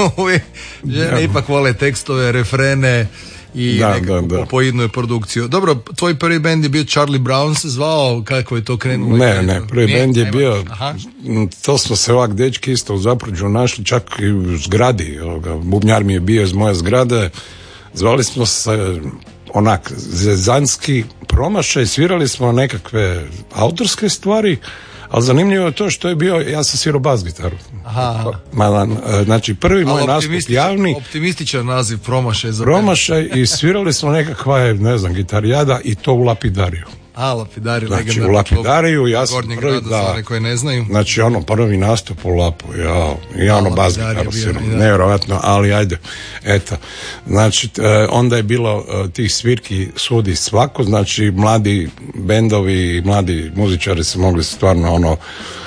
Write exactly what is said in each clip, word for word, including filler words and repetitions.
žene ipak vole tekstove, refrene i da, nekakvu da, da. popoidnu produkciju. Dobro, tvoj prvi bend je bio Charlie Brown se zvao, kako je to krenulo? Ne, ne, prvi Nije, bend je nema. bio, Aha. to smo se ovak dečki isto u Zapruđu našli, čak i u zgradi, ovoga, bubnjar mi je bio iz moje zgrade, zvali smo se onak zezanski Promašaj, svirali smo nekakve autorske stvari, ali zanimljivo je to što je bio, ja sam svirao bas gitaru. Aha. Ma, znači prvi moj nastup javni, optimističan naziv Promašaj za Promašaj i svirali smo nekakva, ne znam, gitarijada i to u Lapidariju. A, Lapidariju, znači, legendarni u Lapidariju, ja sam Gornjeg prvi, grada, da, za one koje ne znaju. znači ono, prvi nastup u Lapu, ja, ja ono bas gitaru sviram, nevjerovatno, ali ajde, eto, znači, e, onda je bilo e, tih svirki svudi svako, znači, mladi bendovi, mladi muzičari su mogli stvarno ono,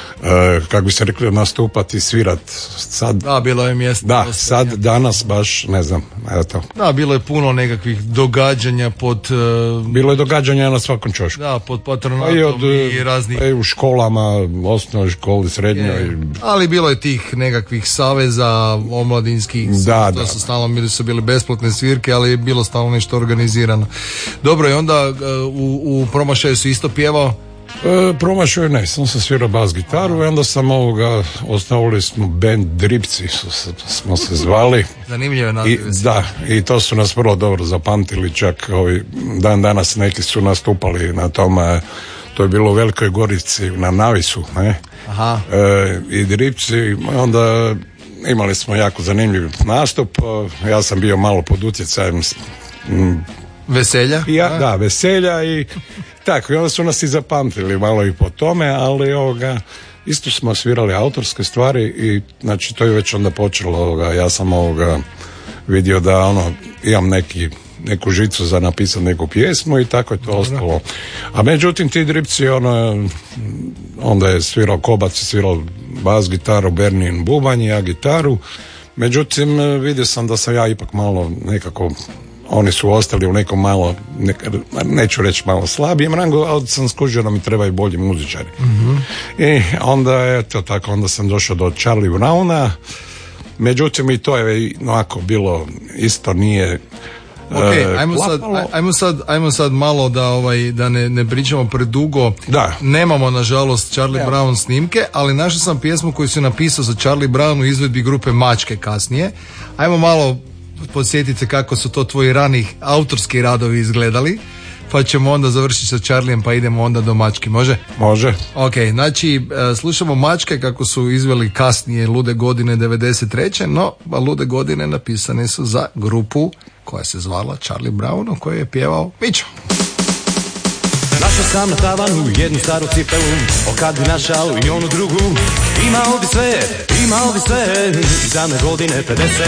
E, kako bi se rekli, nastupati, svirat sad. Da, bilo je mjesto. Da, sad, danas baš, ne znam, eto. Da, bilo je puno nekakvih događanja pod... Uh, bilo je događanja na svakom čošku. Da, pod patronatom i, od, i raznih... Pa i u školama, osnovnoj školi, srednjoj. Je, ali bilo je tih nekakvih saveza omladinskih, da, to da. su stalno, bili su bile besplatne svirke, ali je bilo stalno nešto organizirano. Dobro, i onda uh, u, u Promašaju su isto pjevao? E, promašao ne, sam se svirao bas gitaru i onda sam ovoga, osnovali smo band Dripci, su, smo se zvali. Zanimljivo naziv. Da, i to su nas vrlo dobro zapamtili, čak ovi, dan danas neki su nastupali na tome, to je bilo u Velikoj Gorici, na Navisu, ne? Aha. E, i Dripci, onda imali smo jako zanimljiv nastup, ja sam bio malo pod utjecajem m, Veselja? Ja, da, veselja i tako, i onda su nas i zapamtili malo i po tome, ali ovoga, isto smo svirali autorske stvari i znači to je već onda počelo, ovoga, ja sam ovoga vidio da ono, imam neki, neku žicu za napisati neku pjesmu i tako je to Dobro. ostalo. A međutim ti Dripci, ono, onda je svirao Kobac, svirao bas gitaru, Bernin bubanj, ja gitaru, međutim vidio sam da sam ja ipak malo nekako, oni su ostali u nekom malo, neka, neću reći malo slabijem rangu, ali sam skužio da mi trebaju bolji muzičari. Mm-hmm. I onda, eto tako, onda sam došao do Charlie Browna, međutim i to je onako bilo, isto nije... Ok, ajmo sad, ajmo sad, ajmo sad malo da, ovaj, da ne, ne pričamo predugo. Da. Nemamo, nažalost, Charlie ja. Brown snimke, ali našao sam pjesmu koju si napisao za Charlie Brown u izvedbi grupe Mačke kasnije. Ajmo malo podsjetite kako su to tvoji ranih autorski radovi izgledali, pa ćemo onda završiti sa Charlijem pa idemo onda do Mački, može? Može. Ok, znači slušamo Mačke kako su izveli kasnije Lude godine devedeset treće no Lude godine napisane su za grupu koja se zvala Charlie Brown, o kojoj je pjevao Mićo. Našao sam na tavanu jednu staru cipelu, o kad bi našao i onu drugu. Imao bi sve, imao bi sve, za me godine pedeset.